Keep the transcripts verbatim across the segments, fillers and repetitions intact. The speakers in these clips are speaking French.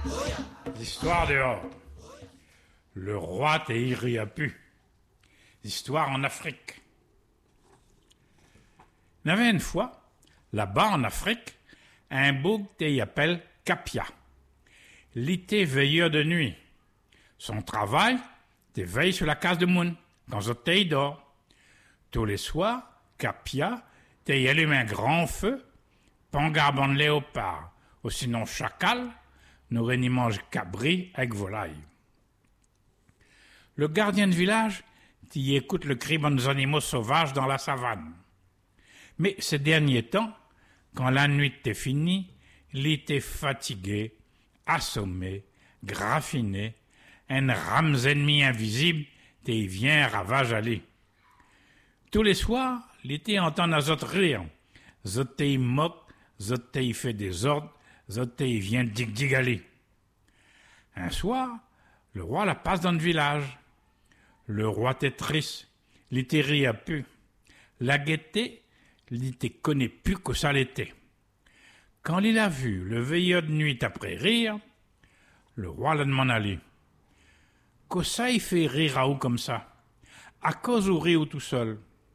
L'histoire dehors. Le roi t'y a pu. L'histoire en Afrique. Il y avait une fois, là-bas en Afrique, un boug t'y appelle Kapia. Il était veilleur de nuit. Son travail, t'es veille sur la case de moun, quand je t'y dort. Tous les soirs, Kapia t'y allume un grand feu, pangarbant de léopard, ou sinon chacal, n'aurait ni mange cabri avec volaille. Le gardien de village t'y écoute le cri des animaux sauvages dans la savane. Mais ces derniers temps, quand la nuit t'est finie, il était fatigué, assommé, graffiné, un rame ennemi invisible t'y vient ravage aller. Tous les soirs, il était entend les autres rire. Zot t'y moque, zot t'y fait des ordres, zot t'y vient dig-dig-aller. Un soir, le roi la passe dans le village. Le roi était triste, l'était ri à pu. La gaieté, l'était connaît plus que ça l'était. Quand il a vu le veilleur de nuit après rire, le roi l'a demandé aller. Que ça il fait rire à où comme ça? À cause ou rire tout seul?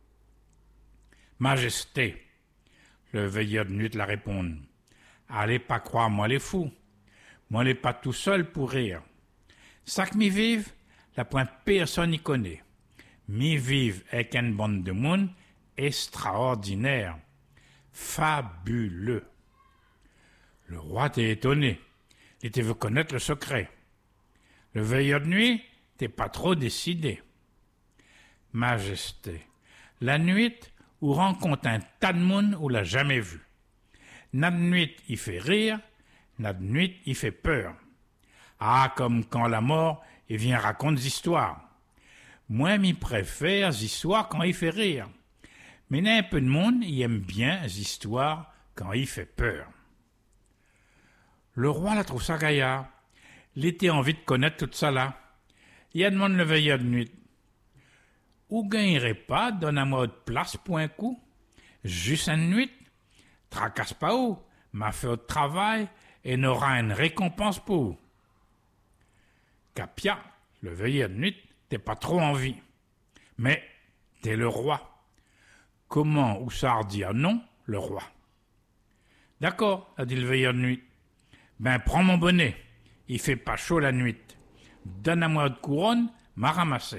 Majesté, le veilleur de nuit la répond. Allez pas croire moi les fous. Moi les pas tout seul pour rire. Ça que m'y vive, la point personne n'y connaît. M'y vive avec une bande de monde extraordinaire, fabuleux. Le roi était étonné. Il était veut connaître le secret. Le veilleur de nuit t'es pas trop décidé. Majesté, la nuit où rencontre un tas de monde où l'a jamais vu. Notre nuit il fait rire, notre nuit il fait peur. Ah, comme quand la mort il vient raconter des histoires. Moi, m'y préfère des histoires quand il fait rire. Mais il y a un peu de monde, il aime bien les histoires quand il fait peur. Le roi la trouve ça gaillard. Il était envie de connaître tout ça là. Il a demandé le veilleur de nuit. Où gagnerait pas, donne-moi de place pour un coup? Juste une nuit? Tracasse pas où? M'a fait au travail et n'aura une récompense pour. Kapia, le veilleur de nuit, t'es pas trop envie. Mais t'es le roi. Comment Oussard dire non, le roi? D'accord, a dit le veilleur de nuit. Ben, prends mon bonnet. Il fait pas chaud la nuit. Donne-moi de couronne, m'a ramassé.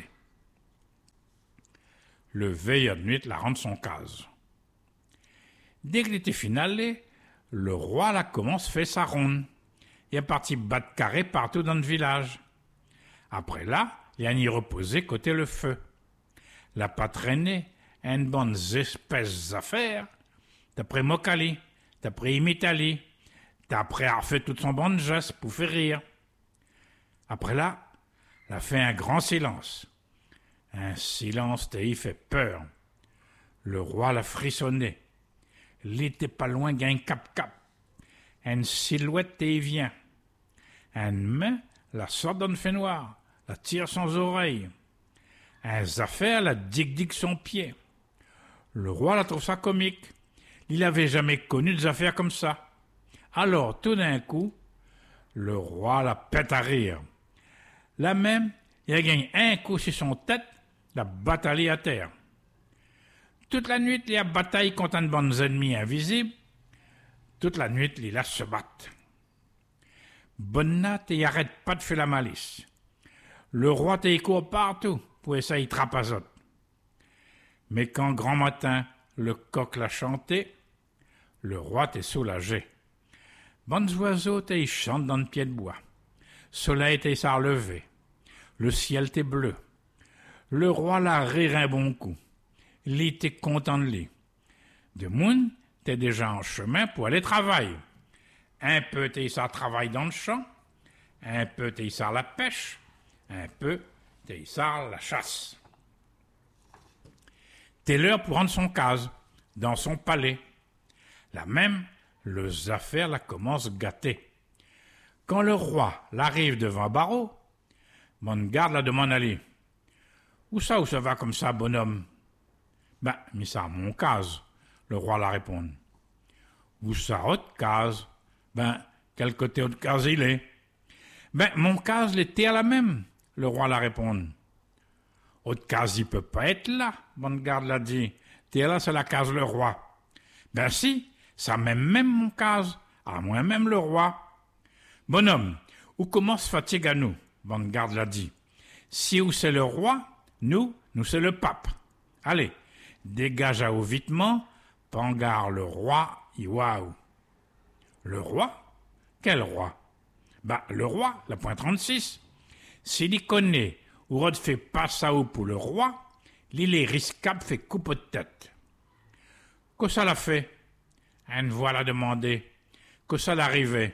Le veilleur de nuit la rentre son case. Dès que l'été finalé, le roi la commence fait sa ronde. Il est parti battre carré partout dans le village. Après là, il y a y reposé côté le feu. La pas traîné, une bonne espèce d'affaires, d'après Mokali, d'après Imitali, d'après avoir fait toute son bande gestes pour faire rire. Après là, il a fait un grand silence. Un silence qui fait peur. Le roi l'a frissonné. Il était pas loin d'un cap-cap. Une silhouette y vient. Une main la sort d'un fait noir, la tire sans oreille. Un affaire la dig-dig son pied. Le roi la trouve ça comique. Il n'avait jamais connu des affaires comme ça. Alors, tout d'un coup, le roi la pète à rire. Là même, il a gagné un coup sur son tête, la bataille à terre. Toute la nuit, il y a bataille contre une bande ennemis invisibles. Toute la nuit, il a se battre. Bonne natte, il arrête pas de faire la malice. Le roi t'y court partout pour essayer de trapazote. Mais quand grand matin, le coq l'a chanté, le roi t'est soulagé. Bonnes oiseaux t'y chantent dans le pied de bois. Soleil t'y s'est relevé. Le ciel t'est bleu. Le roi l'a rire un bon coup. Il était content de lui. De moun, t'es déjà en chemin pour aller travailler. Un peu t'es ça travaille dans le champ, un peu t'es ça la pêche, un peu t'es ça la chasse. T'es l'heure pour rendre son case, dans son palais. Là même, les affaires la commencent gâter. Quand le roi l'arrive devant barreau, mon garde la demande à lui. Où ça, où ça va comme ça, bonhomme? Ben, mais ça, mon case, le roi la répond. Où ça, autre case? Ben, quel côté autre case il est? Ben, mon case l'était à la même, le roi la répond. Autre case, il peut pas être là, bonne garde l'a dit. T'es là, c'est la case le roi. Ben si, ça même même mon case, à moi même le roi. Bonhomme, où commence fatigue à nous, bonne garde l'a dit. Si où c'est le roi, nous, nous c'est le pape. Allez, dégage à haut vitement, pangar le roi, iwaou. Le roi? Quel roi? Bah, le roi, la point trente-six. S'il y connaît, ou Rod fait pas ça ou pour le roi, l'île est risquable fait coupe de tête. Que ça l'a fait? Une voix l'a demandé. Que ça l'arrivait?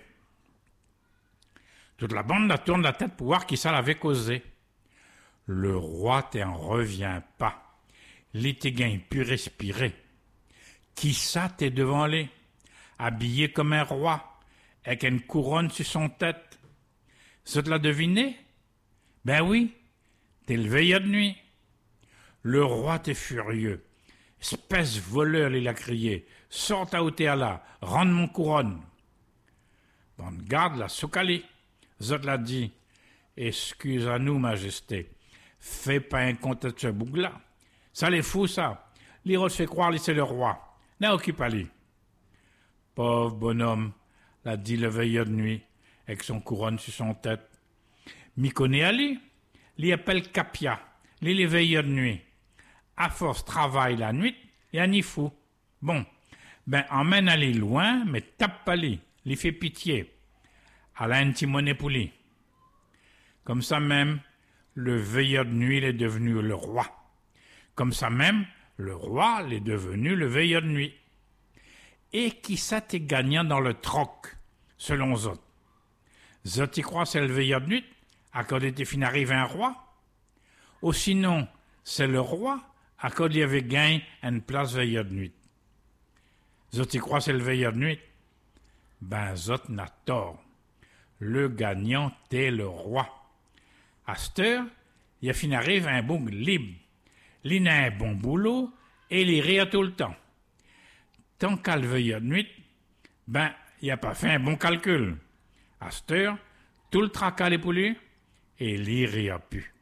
Toute la bande la tourne la tête pour voir qui ça l'avait causé. Le roi t'en revient pas. L'ité pu respirer. Qui ça t'es devant lui? Habillé comme un roi, avec une couronne sur son tête. Ça te l'a deviné? Ben oui, t'es le veilleur de nuit. Le roi t'est furieux. Espèce voleur, il a crié. Sors ta outé là, rends mon couronne. Bonne garde la soukali. Zot l'a dit. Excuse à nous, majesté. Fais pas un compte de ce bougla. Ça les fout, ça. L'Irod fait croire que c'est le roi. N'a occupe à lui. Pauvre bonhomme, l'a dit le veilleur de nuit, avec son couronne sur son tête. M'y connaît Ali, l'y appelle Capia, l'y les veilleurs de nuit. À force travaille la nuit, et à n'y fou. Bon, ben emmène Ali loin, mais tape pas lui, l'y fait pitié. À la intimoné pour lui. Comme ça même, le veilleur de nuit est devenu le roi. Comme ça même, le roi est devenu le veilleur de nuit. Et qui ça t'est gagnant dans le troc, selon Zot? Zot y croit c'est le veilleur de nuit, à quand était fin arrive un roi? Ou sinon, c'est le roi, à quand il y avait gagné une place veilleur de nuit. Zot y croit c'est le veilleur de nuit? Ben Zot n'a tort. Le gagnant t'est le roi. À cette heure, il y a fin arrive un bon libre. Il a un bon boulot et il rire tout le temps. Tant qu'à le veilleur de nuit, ben, il n'a pas fait un bon calcul. À cette heure, tout le tracas est pour lui, et l'y rire plus.